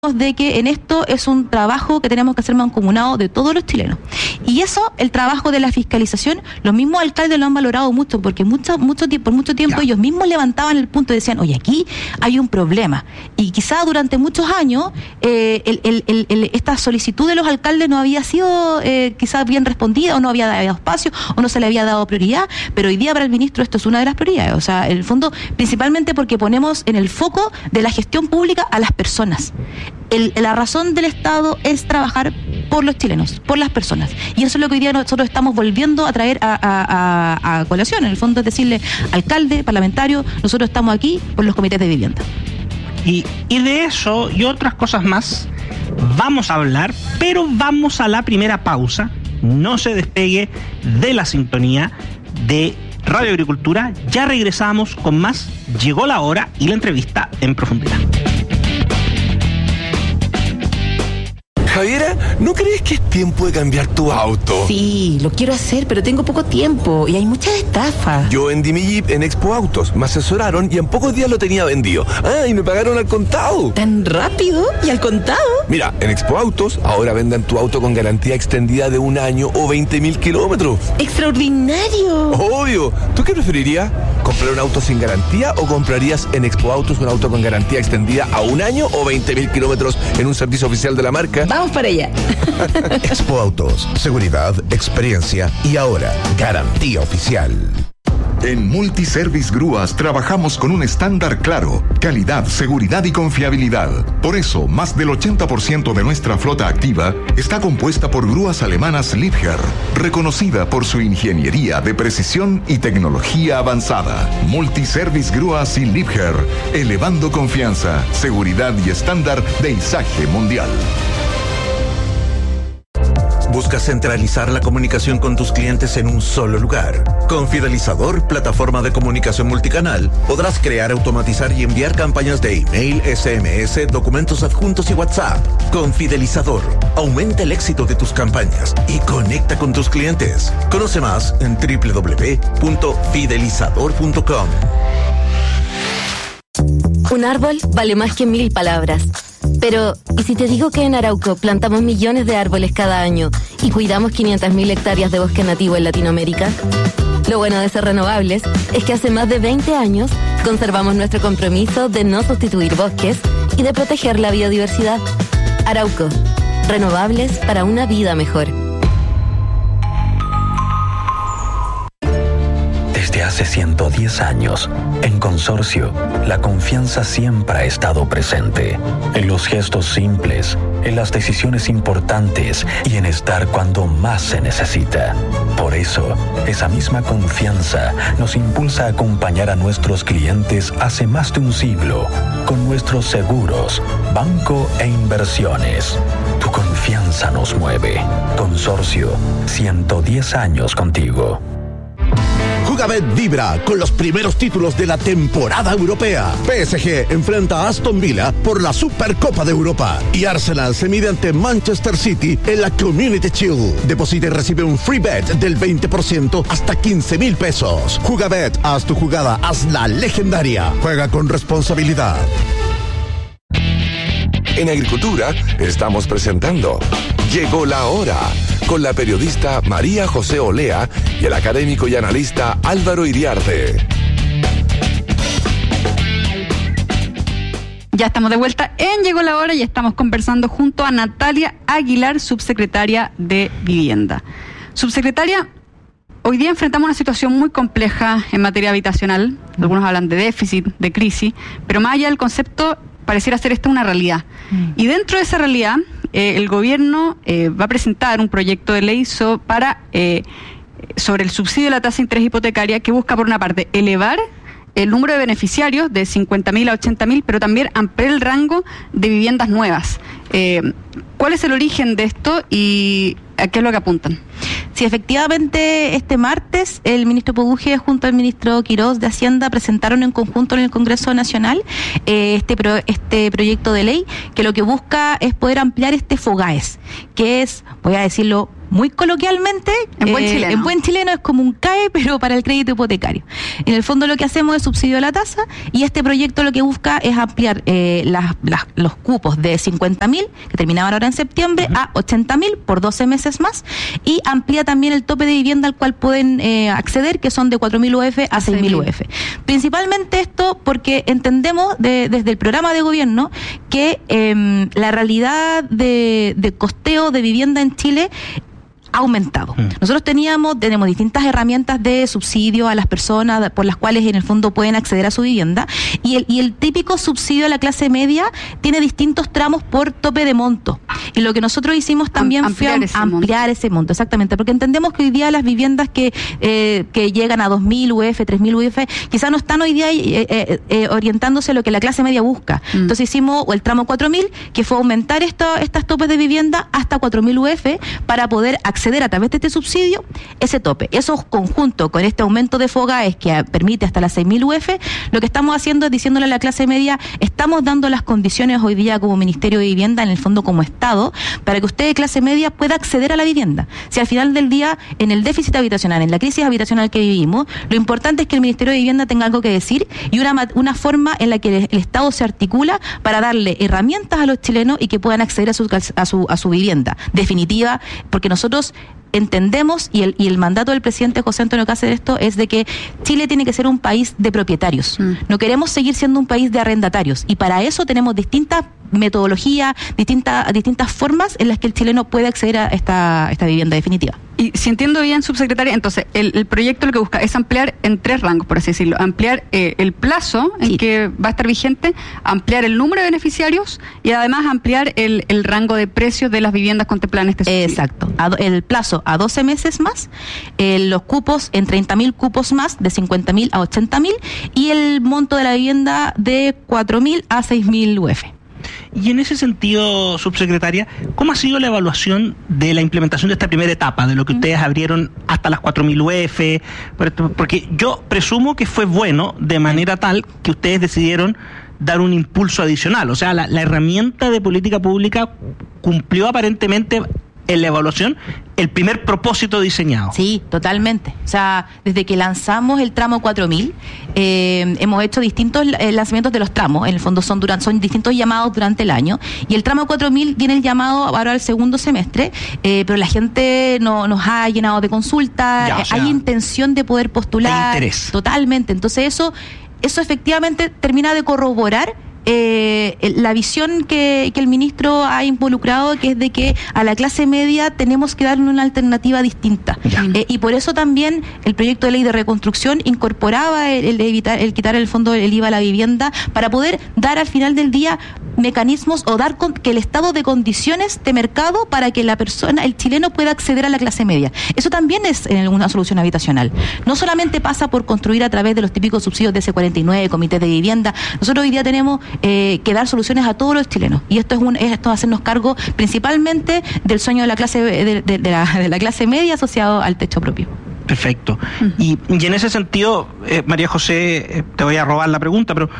de que en esto es un trabajo que tenemos que hacer mancomunado de todos los chilenos. Y eso, el trabajo de la fiscalización, los mismos alcaldes lo han valorado mucho, porque por mucho tiempo ellos mismos levantaban el punto y decían, oye, aquí hay un problema. Y quizá durante muchos años esta solicitud de los alcaldes no había sido quizás bien respondida, o no había dado espacio, o no se le había dado prioridad, pero hoy día para el ministro esto es una de las prioridades. O sea, en el fondo, principalmente porque ponemos en el foco de la gestión pública a las personas. La razón del Estado es trabajar por los chilenos, por las personas. Y eso es lo que hoy día nosotros estamos volviendo a traer a colación. En el fondo es decirle, alcalde, parlamentario, nosotros estamos aquí por los comités de vivienda. Y de eso y otras cosas más vamos a hablar, pero vamos a la primera pausa. No se despegue de la sintonía de Radio Agricultura. Ya regresamos con más. Llegó la hora y la entrevista en profundidad. Javiera, ¿no crees que es tiempo de cambiar tu auto? Sí, lo quiero hacer, pero tengo poco tiempo y hay muchas estafas. Yo vendí mi Jeep en Expo Autos, me asesoraron y en pocos días lo tenía vendido. Ah, y me pagaron al contado. ¿Tan rápido? ¿Y al contado? Mira, en Expo Autos ahora venden tu auto con garantía extendida de 1 año o 20.000 kilómetros. ¡Extraordinario! Obvio. ¿Tú qué preferirías? ¿Comprar un auto sin garantía o comprarías en Expo Autos un auto con garantía extendida a 1 año o 20.000 kilómetros en un servicio oficial de la marca? Vamos para allá. Expo Autos, seguridad, experiencia y ahora garantía oficial. En Multiservice Grúas trabajamos con un estándar claro, calidad, seguridad y confiabilidad. Por eso, más del 80% de nuestra flota activa está compuesta por grúas alemanas Liebherr, reconocida por su ingeniería de precisión y tecnología avanzada. Multiservice Grúas y Liebherr, elevando confianza, seguridad y estándar de izaje mundial. ¿Buscas centralizar la comunicación con tus clientes en un solo lugar? Con Fidelizador, plataforma de comunicación multicanal, podrás crear, automatizar y enviar campañas de email, SMS, documentos adjuntos y WhatsApp. Con Fidelizador, aumenta el éxito de tus campañas y conecta con tus clientes. Conoce más en www.fidelizador.com. Un árbol vale más que 1000 palabras. Pero, ¿y si te digo que en Arauco plantamos millones de árboles cada año y cuidamos 500.000 hectáreas de bosque nativo en Latinoamérica? Lo bueno de ser renovables es que hace más de 20 años conservamos nuestro compromiso de no sustituir bosques y de proteger la biodiversidad. Arauco, renovables para una vida mejor. Desde hace 110 años, en Consorcio, la confianza siempre ha estado presente. En los gestos simples, en las decisiones importantes y en estar cuando más se necesita. Por eso, esa misma confianza nos impulsa a acompañar a nuestros clientes hace más de un siglo, con nuestros seguros, banco e inversiones. Tu confianza nos mueve. Consorcio, 110 años contigo. Jugabet vibra con los primeros títulos de la temporada europea. PSG enfrenta a Aston Villa por la Supercopa de Europa y Arsenal se mide ante Manchester City en la Community Shield. Deposita y recibe un free bet del 20% hasta 15,000 pesos. Jugabet, haz tu jugada, hazla legendaria. Juega con responsabilidad. En Agricultura estamos presentando Llegó la hora, con la periodista María José Olea y el académico y analista Álvaro Iriarte. Ya estamos de vuelta en Llegó la hora y estamos conversando junto a Natalia Aguilar, subsecretaria de Vivienda. Subsecretaria, hoy día enfrentamos una situación muy compleja en materia habitacional. Algunos hablan de déficit, de crisis, pero más allá del concepto, pareciera ser esta una realidad. Y dentro de esa realidad, el gobierno va a presentar un proyecto de ley sobre el subsidio de la tasa de interés hipotecaria que busca, por una parte, elevar el número de beneficiarios de 50.000 a 80.000, pero también ampliar el rango de viviendas nuevas. ¿Cuál es el origen de esto y a qué es lo que apuntan? Sí, efectivamente, este martes el ministro Poguje junto al ministro Quirós de Hacienda presentaron en conjunto en el Congreso Nacional este proyecto de ley que lo que busca es poder ampliar este FOGAES, que es, voy a decirlo muy coloquialmente, en buen chileno es como un CAE, pero para el crédito hipotecario. En el fondo lo que hacemos es subsidio a la tasa, y este proyecto lo que busca es ampliar los cupos de 50.000, que terminaban ahora en septiembre, a 80.000 por 12 meses más, y amplía también el tope de vivienda al cual pueden acceder, que son de 4.000 UF a 6.000 UF. Principalmente esto porque entendemos desde el programa de gobierno que la realidad de costeo de vivienda en Chile ha aumentado. Nosotros tenemos distintas herramientas de subsidio a las personas por las cuales en el fondo pueden acceder a su vivienda, y el típico subsidio a la clase media tiene distintos tramos por tope de monto, y lo que nosotros hicimos también fue ampliar ese monto, exactamente, porque entendemos que hoy día las viviendas que llegan a 2.000 UF, 3.000 UF, quizás no están hoy día orientándose a lo que la clase media busca. Entonces hicimos el tramo 4.000, que fue aumentar estas topes de vivienda hasta 4.000 UF para poder acceder a través de este subsidio ese tope. Eso conjunto con este aumento de FOGAES que permite hasta las 6.000 UF, lo que estamos haciendo es diciéndole a la clase media, estamos dando las condiciones hoy día como Ministerio de Vivienda, en el fondo como Estado, para que usted de clase media pueda acceder a la vivienda. Si al final del día, en el déficit habitacional, en la crisis habitacional que vivimos, lo importante es que el Ministerio de Vivienda tenga algo que decir y una forma en la que el Estado se articula para darle herramientas a los chilenos y que puedan acceder a su vivienda definitiva, porque nosotros entendemos, y el mandato del presidente José Antonio Cáceres esto es de que Chile tiene que ser un país de propietarios. No queremos seguir siendo un país de arrendatarios, y para eso tenemos distintas metodologías, distintas formas en las que el chileno puede acceder a esta vivienda definitiva. Y si entiendo bien, subsecretaria, entonces el proyecto lo que busca es ampliar en 3 rangos, por así decirlo: ampliar el plazo en que va a estar vigente, ampliar el número de beneficiarios y además ampliar el rango de precios de las viviendas contempladas en este subsidio. Exacto. El plazo a 12 meses más, los cupos en 30.000 cupos más, de 50.000 a 80.000, y el monto de la vivienda de 4.000 a 6.000 UF. Y en ese sentido, subsecretaria, ¿cómo ha sido la evaluación de la implementación de esta primera etapa, de lo que ustedes abrieron hasta las 4.000 UF? Porque yo presumo que fue bueno, de manera tal que ustedes decidieron dar un impulso adicional. O sea, la herramienta de política pública cumplió aparentemente en la evaluación el primer propósito diseñado. Sí, totalmente. O sea, desde que lanzamos el tramo 4.000, hemos hecho distintos lanzamientos de los tramos. En el fondo son distintos llamados durante el año. Y el tramo 4.000 viene el llamado ahora al segundo semestre, pero la gente nos ha llenado de consultas, hay intención de poder postular. Hay interés. Totalmente. Entonces eso efectivamente termina de corroborar la visión que el ministro ha involucrado, que es de que a la clase media tenemos que darle una alternativa distinta, y por eso también el proyecto de ley de reconstrucción incorporaba el quitar el fondo del IVA a la vivienda, para poder dar al final del día mecanismos o dar que el estado de condiciones de mercado para que la persona, el chileno, pueda acceder a la clase media. Eso también es una solución habitacional. No solamente pasa por construir a través de los típicos subsidios de S49, comités de vivienda. Nosotros hoy día tenemos que dar soluciones a todos los chilenos, y esto es hacernos cargo principalmente del sueño de la clase de la clase media asociado al techo propio. Perfecto. Y en ese sentido, María José, te voy a robar la pregunta, pero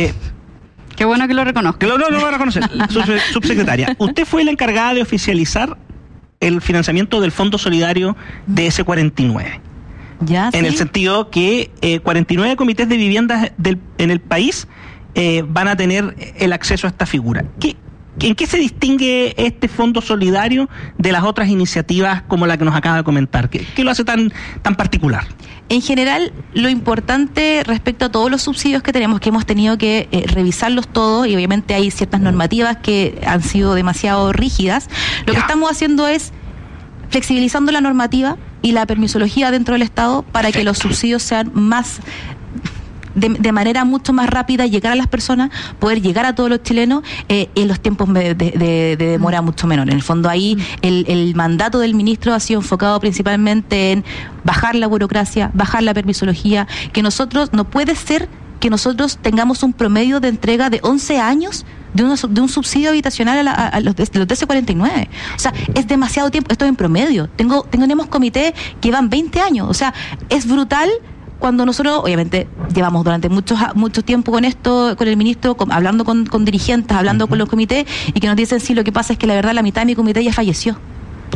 qué bueno que lo reconozca. No lo voy a reconocer. Subsecretaria, usted fue la encargada de oficializar el financiamiento del Fondo Solidario de S49. En el sentido que 49 comités de viviendas en el país van a tener el acceso a esta figura. ¿En qué se distingue este fondo solidario de las otras iniciativas como la que nos acaba de comentar? ¿Qué lo hace tan particular? En general, lo importante respecto a todos los subsidios que tenemos, que hemos tenido que revisarlos todos, y obviamente hay ciertas normativas que han sido demasiado rígidas, lo que estamos haciendo es flexibilizando la normativa y la permisología dentro del Estado para que los subsidios sean más de manera mucho más rápida, llegar a las personas, poder llegar a todos los chilenos en los tiempos de demora mucho menor. En el fondo ahí el mandato del ministro ha sido enfocado principalmente en bajar la burocracia, bajar la permisología, que no puede ser que nosotros tengamos un promedio de entrega de 11 años de un subsidio habitacional a los DC49. O sea, es demasiado tiempo. Esto es en promedio. Tenemos comités que van 20 años. O sea, es brutal cuando nosotros, obviamente, llevamos durante mucho tiempo con esto, con el ministro, hablando con dirigentes, hablando con los comités, y que nos dicen, sí, lo que pasa es que la verdad la mitad de mi comité ya falleció.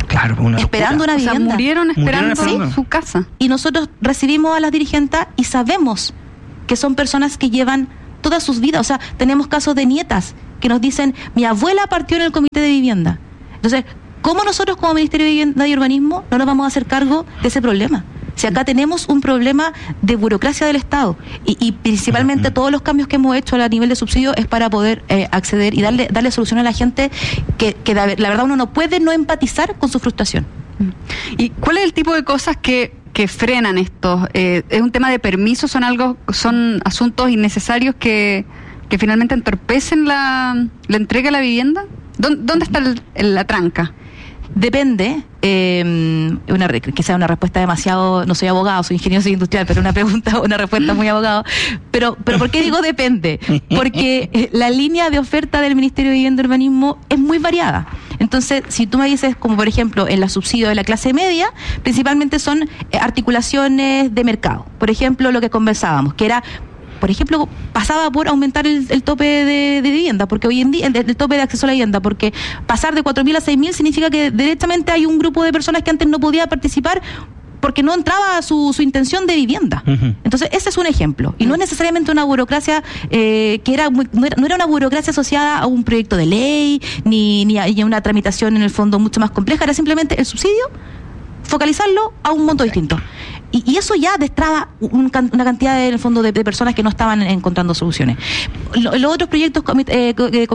Claro, esperando una vivienda. O sea, murieron esperando su casa. Y nosotros recibimos a las dirigentes y sabemos que son personas que llevan todas sus vidas. O sea, tenemos casos de nietas que nos dicen, mi abuela partió en el comité de vivienda. Entonces, ¿cómo nosotros como Ministerio de Vivienda y Urbanismo no nos vamos a hacer cargo de ese problema? Si acá tenemos un problema de burocracia del Estado y principalmente todos los cambios que hemos hecho a nivel de subsidio es para poder acceder y darle solución a la gente que la verdad uno no puede no empatizar con su frustración. ¿Y cuál es el tipo de cosas que frenan esto? ¿Es un tema de permisos? ¿Son asuntos innecesarios que finalmente entorpecen la entrega de la vivienda? ¿Dónde está la tranca? Depende, quizá una respuesta demasiado, no soy abogado, soy ingeniero civil industrial, pero una respuesta muy abogado. Pero ¿por qué digo depende? Porque la línea de oferta del Ministerio de Vivienda y Urbanismo es muy variada. Entonces, si tú me dices, como por ejemplo, en la subsidio de la clase media, principalmente son articulaciones de mercado. Por ejemplo, lo que conversábamos, que era, por ejemplo, pasaba por aumentar el tope de vivienda, porque hoy en día, el tope de acceso a la vivienda, porque pasar de 4.000 a 6.000 significa que directamente hay un grupo de personas que antes no podía participar porque no entraba su intención de vivienda. Entonces, ese es un ejemplo. Y no es necesariamente una burocracia no era una burocracia asociada a un proyecto de ley, ni a una tramitación en el fondo mucho más compleja, era simplemente el subsidio, focalizarlo a un monto distinto. Y eso ya destraba una cantidad en el fondo de personas que no estaban encontrando soluciones. Los otros proyectos, comités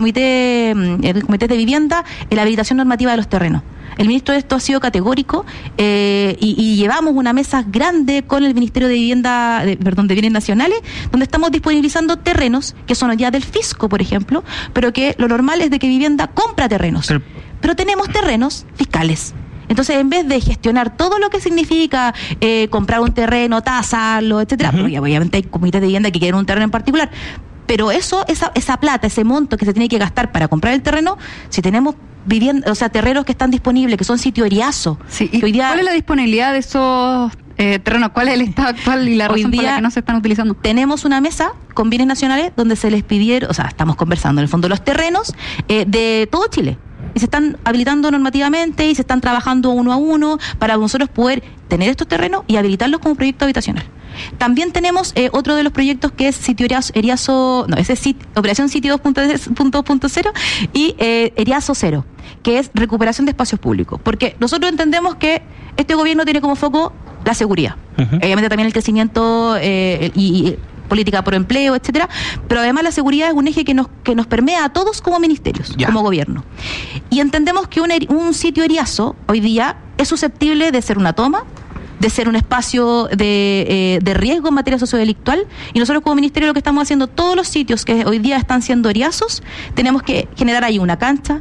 de vivienda, la habilitación normativa de los terrenos. El ministro de esto ha sido categórico y llevamos una mesa grande con el Ministerio de de Bienes Nacionales, donde estamos disponibilizando terrenos que son ya del fisco, por ejemplo, pero que lo normal es de que vivienda compra terrenos. Pero tenemos terrenos fiscales. Entonces, en vez de gestionar todo lo que significa comprar un terreno, tasarlo, etcétera, porque obviamente hay comités de vivienda que quieren un terreno en particular, pero esa plata, ese monto que se tiene que gastar para comprar el terreno, si tenemos vivienda, o sea, terrenos que están disponibles, que son sitio Eriazo. Sí, ¿y cuál es la disponibilidad de esos terrenos? ¿Cuál es el estado actual y la razón por la que no se están utilizando? Tenemos una mesa con bienes nacionales donde se les pidieron, o sea, estamos conversando en el fondo los terrenos de todo Chile. Y se están habilitando normativamente y se están trabajando uno a uno para nosotros poder tener estos terrenos y habilitarlos como proyecto habitacional. También tenemos otro de los proyectos que es Sitio Eriazo, Operación Sitio 2.0 y Eriazo 0, que es recuperación de espacios públicos. Porque nosotros entendemos que este gobierno tiene como foco la seguridad. Obviamente también el crecimiento y política por empleo, etcétera, pero además la seguridad es un eje que nos permea a todos como ministerios, como gobierno. Y entendemos que un sitio Eriazo hoy día es susceptible de ser una toma, de ser un espacio de riesgo en materia sociodelictual, y nosotros como ministerio lo que estamos haciendo, todos los sitios que hoy día están siendo Eriazos, tenemos que generar ahí una cancha,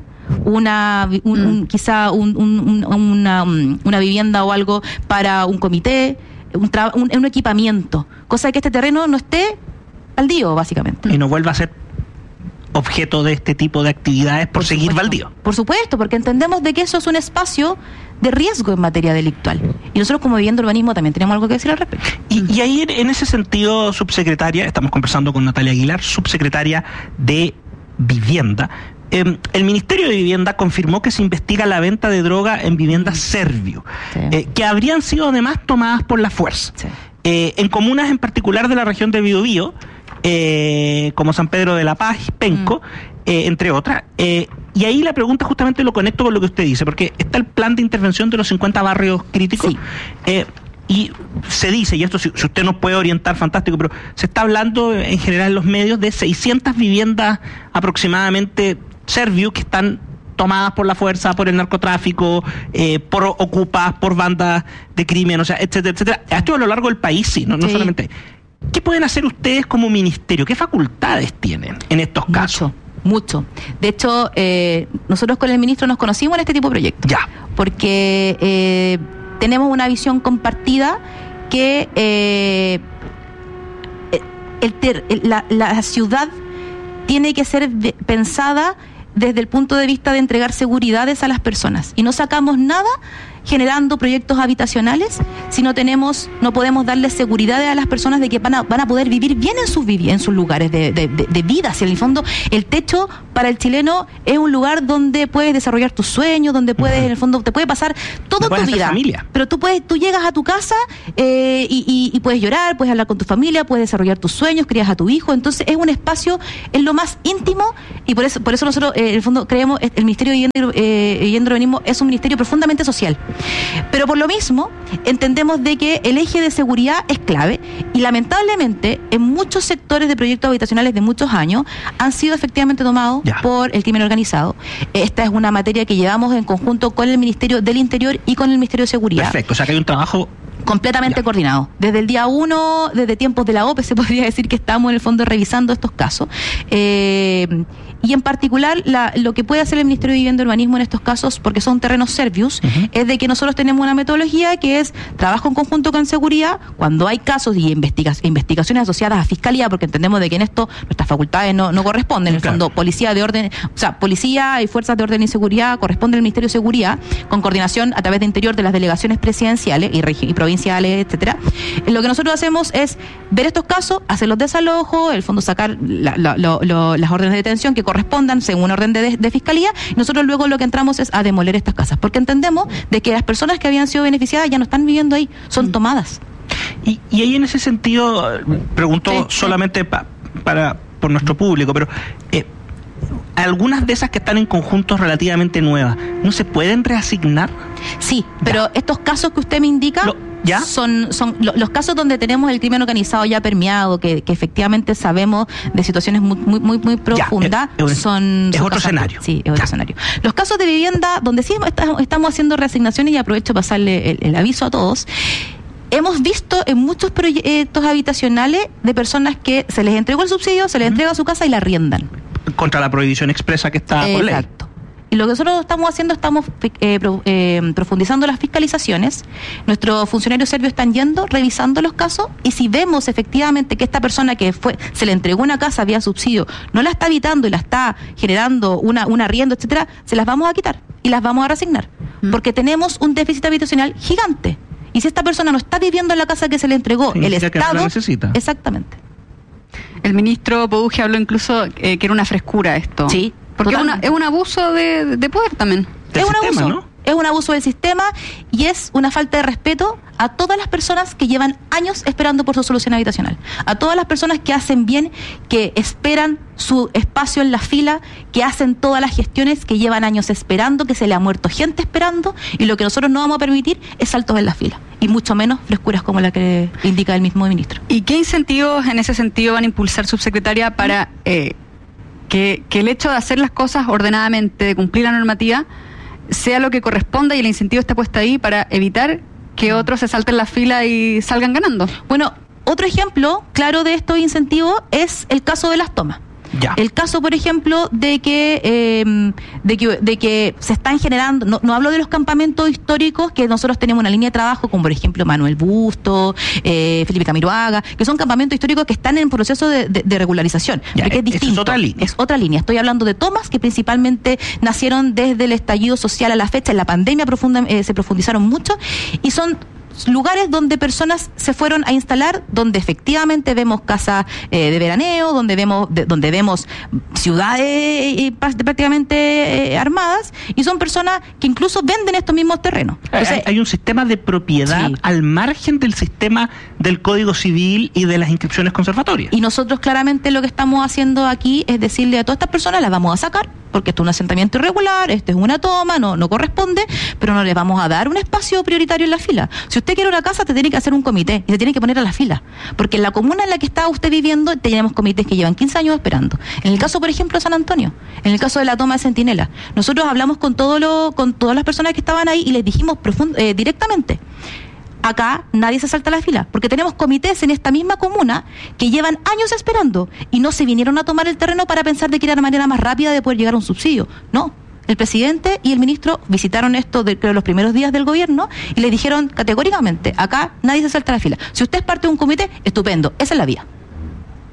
quizá una vivienda o algo para un comité, un equipamiento, cosa de que este terreno no esté baldío, básicamente. Y no vuelva a ser objeto de este tipo de actividades por seguir baldío. Por supuesto, porque entendemos de que eso es un espacio de riesgo en materia delictual. Y nosotros como Vivienda y Urbanismo también tenemos algo que decir al respecto. Y ahí en ese sentido, subsecretaria, estamos conversando con Natalia Aguilar, subsecretaria de Vivienda. El Ministerio de Vivienda confirmó que se investiga la venta de droga en viviendas Servio, que habrían sido además tomadas por la fuerza. En comunas en particular de la región de Biobío, como San Pedro de la Paz, Penco, entre otras. Y ahí la pregunta justamente lo conecto con lo que usted dice, porque está el plan de intervención de los 50 barrios críticos. Y se dice, y esto si usted nos puede orientar, fantástico, pero se está hablando en general en los medios de 600 viviendas aproximadamente Servio que están tomadas por la fuerza, por el narcotráfico, por ocupas, por bandas de crimen, o sea, etcétera, etcétera. Esto a lo largo del país, sí, no solamente. ¿Qué pueden hacer ustedes como ministerio? ¿Qué facultades tienen en estos casos? Mucho. De hecho, nosotros con el ministro nos conocimos en este tipo de proyectos. Porque tenemos una visión compartida que la ciudad tiene que ser pensada desde el punto de vista de entregar seguridades a las personas. Y no sacamos nada generando proyectos habitacionales si no podemos darle seguridad a las personas de que van a poder vivir bien en sus lugares de vida? Si en el fondo el techo para el chileno es un lugar donde puedes desarrollar tus sueños, donde puedes, en el fondo, te puede pasar toda tu vida. Familia. Pero tú llegas a tu casa y puedes llorar, puedes hablar con tu familia, puedes desarrollar tus sueños, crías a tu hijo. Entonces es un espacio en lo más íntimo, y por eso nosotros en el fondo creemos el Ministerio de Vivienda y Urbanismo es un ministerio profundamente social. Pero por lo mismo entendemos de que el eje de seguridad es clave, y lamentablemente en muchos sectores de proyectos habitacionales de muchos años han sido efectivamente tomados por el crimen organizado. Esta es una materia que llevamos en conjunto con el Ministerio del Interior y con el Ministerio de Seguridad. Perfecto, o sea que hay un trabajo completamente coordinado. Desde el día 1, desde tiempos de la OPE, se podría decir que estamos en el fondo revisando estos casos. Y en particular, lo que puede hacer el Ministerio de Vivienda y Urbanismo en estos casos, porque son terrenos servius, es de que nosotros tenemos una metodología que es trabajo en conjunto con seguridad, cuando hay casos y investigaciones asociadas a fiscalía, porque entendemos de que en esto nuestras facultades no corresponden. En el fondo, policía y fuerzas de orden y seguridad corresponde al Ministerio de Seguridad, con coordinación a través de Interior de las delegaciones presidenciales y provinciales, etcétera. Lo que nosotros hacemos es ver estos casos, hacer los desalojos, el fondo sacar las órdenes de detención que correspondan según orden de fiscalía, y nosotros luego lo que entramos es a demoler estas casas, porque entendemos de que las personas que habían sido beneficiadas ya no están viviendo ahí, son tomadas. Y ahí en ese sentido, pregunto solamente por nuestro público, pero algunas de esas que están en conjuntos relativamente nuevas, ¿no se pueden reasignar? Sí, pero estos casos que usted me indica son los casos donde tenemos el crimen organizado ya permeado, que efectivamente sabemos de situaciones muy profundas, son otro escenario. Sí, es otro escenario. Los casos de vivienda donde sí estamos haciendo reasignaciones, y aprovecho para pasarle el aviso a todos. Hemos visto en muchos proyectos habitacionales de personas que se les entregó el subsidio, se les entrega su casa y la arriendan. Contra la prohibición expresa que está por ley. Exacto. Y lo que nosotros estamos haciendo, estamos profundizando las fiscalizaciones. Nuestros funcionarios serbios están yendo, revisando los casos, y si vemos efectivamente que esta persona que se le entregó una casa vía subsidio no la está habitando y la está generando un arriendo, etcétera, se las vamos a quitar y las vamos a reasignar. Porque tenemos un déficit habitacional gigante. Y si esta persona no está viviendo en la casa que se le entregó, el Estado... la necesita. Exactamente. El ministro Pouge habló incluso que era una frescura esto. Sí. Porque es un abuso de poder también. Es un abuso, ¿no? Es un abuso del sistema, y es una falta de respeto a todas las personas que llevan años esperando por su solución habitacional. A todas las personas que hacen bien, que esperan su espacio en la fila, que hacen todas las gestiones, que llevan años esperando, que se le ha muerto gente esperando, y lo que nosotros no vamos a permitir es saltos en la fila, y mucho menos frescuras como la que indica el mismo ministro. ¿Y qué incentivos en ese sentido van a impulsar, subsecretaria, para que el hecho de hacer las cosas ordenadamente, de cumplir la normativa, sea lo que corresponda, y el incentivo está puesto ahí para evitar que otros se salten la fila y salgan ganando? Bueno, otro ejemplo claro de estos incentivos es el caso de las tomas. El caso, por ejemplo, de que se están generando, no hablo de los campamentos históricos, que nosotros tenemos una línea de trabajo, como por ejemplo Manuel Busto, Felipe Camiroaga, que son campamentos históricos que están en proceso de regularización, porque es distinto. Es otra línea. Estoy hablando de tomas que principalmente nacieron desde el estallido social a la fecha. En la pandemia se profundizaron mucho, y son lugares donde personas se fueron a instalar, donde efectivamente vemos casas de veraneo, donde vemos ciudades prácticamente armadas, y son personas que incluso venden estos mismos terrenos. Entonces, hay un sistema de propiedad al margen del sistema del Código Civil y de las inscripciones conservatorias. Y nosotros claramente lo que estamos haciendo aquí es decirle a todas estas personas: las vamos a sacar, porque esto es un asentamiento irregular, esto es una toma, no corresponde, pero no les vamos a dar un espacio prioritario en la fila. Si usted quiere una casa, te tiene que hacer un comité y se tiene que poner a la fila, porque en la comuna en la que está usted viviendo tenemos comités que llevan 15 años esperando. En el caso, por ejemplo, de San Antonio, en el caso de la toma de Centinela, nosotros hablamos con todas las personas que estaban ahí y les dijimos directamente: acá nadie se salta la fila, porque tenemos comités en esta misma comuna que llevan años esperando y no se vinieron a tomar el terreno para pensar de que era la manera más rápida de poder llegar a un subsidio. No, el presidente y el ministro visitaron esto creo los primeros días del gobierno y le dijeron categóricamente: acá nadie se salta la fila. Si usted es parte de un comité, estupendo, esa es la vía.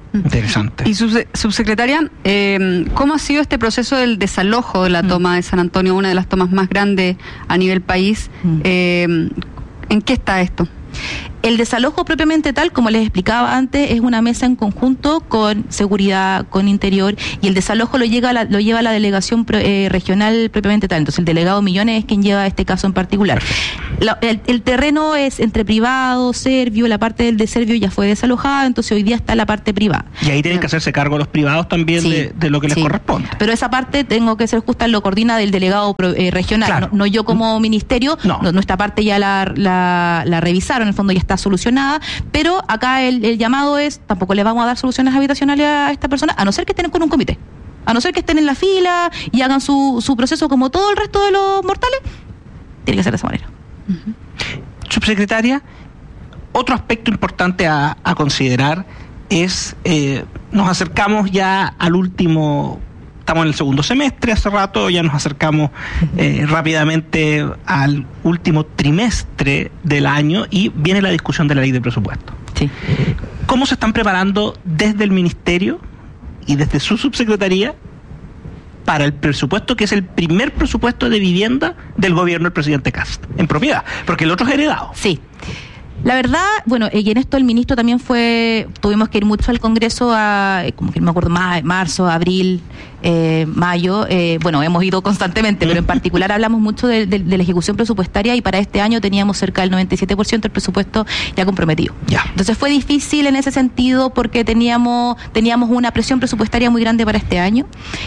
Interesante. Y subsecretaria, ¿cómo ha sido este proceso del desalojo de la toma de San Antonio, una de las tomas más grandes a nivel país? ¿En qué está esto? El desalojo propiamente tal, como les explicaba antes, es una mesa en conjunto con seguridad, con interior, y el desalojo lo lleva la delegación regional propiamente tal. Entonces el delegado Millones es quien lleva este caso en particular. El terreno es entre privado, Servio, la parte del de Servio ya fue desalojada, entonces hoy día está la parte privada. Y ahí tienen que hacerse cargo los privados también de lo que les corresponde. Pero esa parte, tengo que ser justa, lo coordina del delegado regional, claro. no yo como ministerio. Nuestra parte ya la revisaron, en el fondo ya está solucionada, pero acá el llamado es, tampoco le vamos a dar soluciones habitacionales a esta persona, a no ser que estén con un comité, a no ser que estén en la fila y hagan su proceso como todo el resto de los mortales. Tiene que ser de esa manera. Subsecretaria, otro aspecto importante a considerar es, nos acercamos ya al último. Estamos en el segundo semestre, hace rato, ya nos acercamos rápidamente al último trimestre del año y viene la discusión de la ley de presupuesto. Sí. ¿Cómo se están preparando desde el ministerio y desde su subsecretaría para el presupuesto que es el primer presupuesto de vivienda del gobierno del presidente Kast, en propiedad? Porque el otro es heredado. Sí. La verdad, bueno, y en esto el ministro también tuvimos que ir mucho al Congreso como que no me acuerdo, marzo, abril, mayo, bueno, hemos ido constantemente, pero en particular hablamos mucho de la ejecución presupuestaria y para este año teníamos cerca del 97% del presupuesto ya comprometido. Ya. Entonces fue difícil en ese sentido porque teníamos una presión presupuestaria muy grande para este año.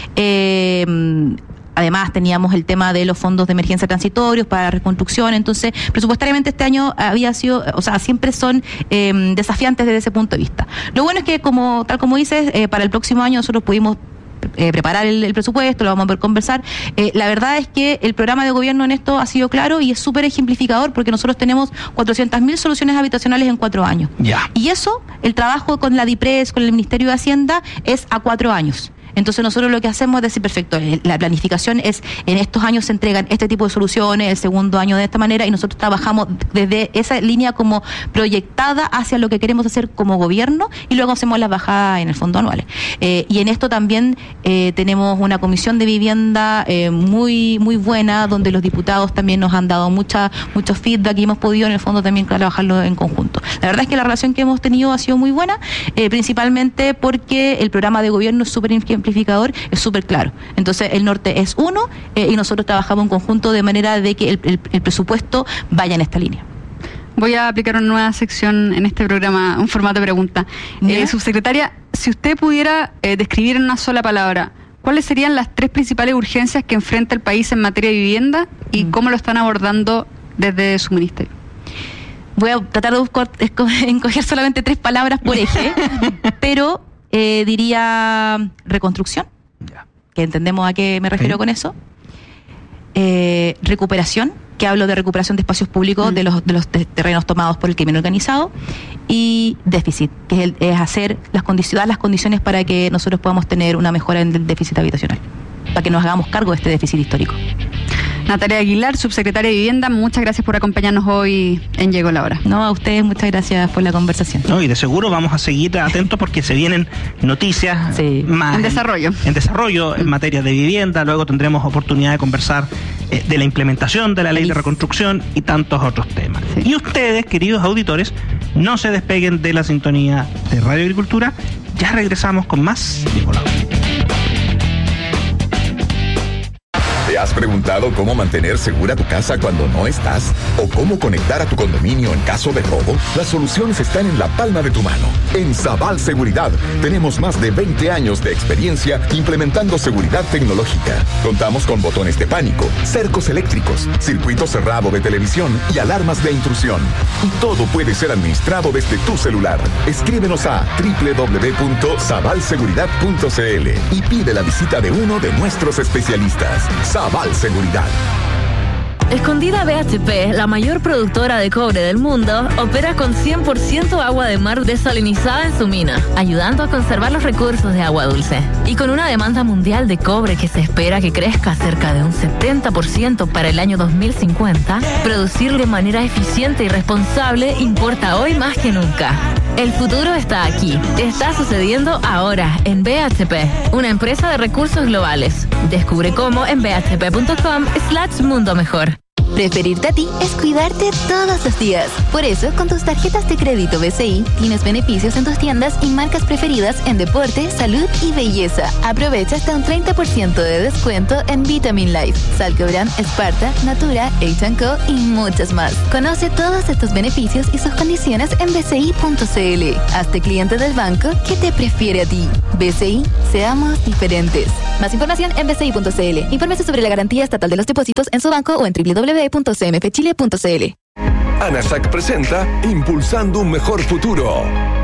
Además teníamos el tema de los fondos de emergencia transitorios para reconstrucción, entonces presupuestariamente este año había sido, siempre son desafiantes desde ese punto de vista. Lo bueno es que tal como dices, para el próximo año nosotros pudimos preparar el presupuesto, lo vamos a poder conversar. La verdad es que el programa de gobierno en esto ha sido claro y es súper ejemplificador porque nosotros tenemos 400.000 soluciones habitacionales en 4 años. Ya. Y eso, el trabajo con la DIPRES, con el Ministerio de Hacienda, es a 4 años. Entonces nosotros lo que hacemos es decir, perfecto, la planificación es, en estos años se entregan este tipo de soluciones, el segundo año de esta manera, y nosotros trabajamos desde esa línea como proyectada hacia lo que queremos hacer como gobierno, y luego hacemos las bajadas en el fondo anuales. Y en esto también tenemos una comisión de vivienda muy muy buena, donde los diputados también nos han dado mucho feedback y hemos podido en el fondo también trabajarlo en conjunto. La verdad es que la relación que hemos tenido ha sido muy buena, principalmente porque el programa de gobierno es súper amplificador, es súper claro. Entonces el norte es uno y nosotros trabajamos en conjunto de manera de que el presupuesto vaya en esta línea. Voy a aplicar una nueva sección en este programa, un formato de pregunta. Subsecretaria, si usted pudiera describir en una sola palabra, ¿cuáles serían las 3 principales urgencias que enfrenta el país en materia de vivienda y cómo lo están abordando desde su ministerio? Voy a tratar de encoger solamente 3 palabras por eje, pero diría reconstrucción, que entendemos a qué me refiero con eso. Recuperación, que hablo de recuperación de espacios públicos de los terrenos tomados por el crimen organizado. Y déficit, que es hacer las condiciones para que nosotros podamos tener una mejora en el déficit habitacional, para que nos hagamos cargo de este déficit histórico. Natalia Aguilar, subsecretaria de Vivienda, muchas gracias por acompañarnos hoy en Llegó la Hora. No, a ustedes muchas gracias por la conversación. No, y de seguro vamos a seguir atentos porque se vienen noticias más en desarrollo. En materia de vivienda, luego tendremos oportunidad de conversar de la implementación de la ley de reconstrucción y tantos otros temas. Sí. Y ustedes, queridos auditores, no se despeguen de la sintonía de Radio Agricultura, ya regresamos con más Llegó la Hora. ¿Te has preguntado cómo mantener segura tu casa cuando no estás? ¿O cómo conectar a tu condominio en caso de robo? Las soluciones están en la palma de tu mano. En Sabal Seguridad tenemos más de 20 años de experiencia implementando seguridad tecnológica. Contamos con botones de pánico, cercos eléctricos, circuito cerrado de televisión y alarmas de intrusión. Y todo puede ser administrado desde tu celular. Escríbenos a www.sabalseguridad.cl y pide la visita de uno de nuestros especialistas. Sabal Seguridad. Escondida BHP, la mayor productora de cobre del mundo, opera con 100% agua de mar desalinizada en su mina, ayudando a conservar los recursos de agua dulce. Y con una demanda mundial de cobre que se espera que crezca cerca de un 70% para el año 2050, producir de manera eficiente y responsable importa hoy más que nunca. El futuro está aquí. Está sucediendo ahora en BHP, una empresa de recursos globales. Descubre cómo en bhp.com/mundo mejor. Preferirte a ti es cuidarte todos los días. Por eso, con tus tarjetas de crédito BCI, tienes beneficios en tus tiendas y marcas preferidas en deporte, salud y belleza. Aprovecha hasta un 30% de descuento en Vitamin Life, Salcobran, Sparta, Natura, H&Co y muchas más. Conoce todos estos beneficios y sus condiciones en bci.cl. Hazte cliente del banco que te prefiere a ti. BCI, seamos diferentes. Más información en bci.cl. Infórmese sobre la garantía estatal de los depósitos en su banco o en www.cmfchile.cl. ANASAC presenta Impulsando un Mejor Futuro.